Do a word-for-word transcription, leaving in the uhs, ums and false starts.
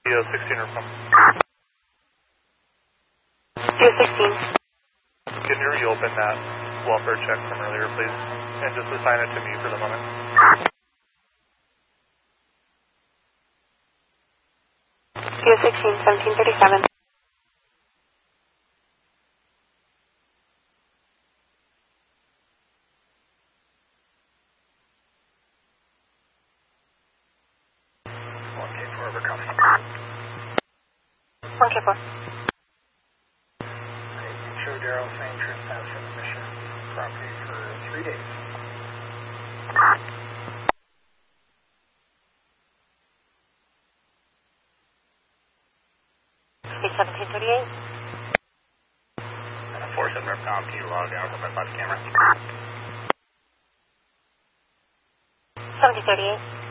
Studio sixteen or from. Studio sixteen. Can you reopen that welfare check from earlier, please? And just assign it to me for the moment. Studio sixteen, seventeen thirty-seven. one K four overcome. one K four. Show Daryl saying trespass from the mission property for three days. seventeen thirty-eight. And a four seven Repcom, can you log out from my body camera? seventeen thirty-eight.